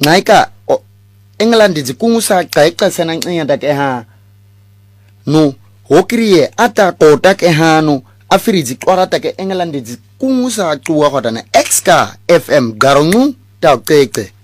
Naika England kungusa qaeqa sana ncinga ke ha no hokriye ata kota ke ha no afirizi qwarata ke England kungusa quwa godana XK FM garongu ta qeqe